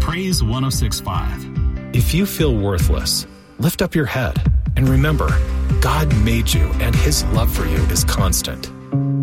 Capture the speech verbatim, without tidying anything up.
Praise one oh six point five. If you feel worthless, lift up your head and remember, God made you and His love for you is constant.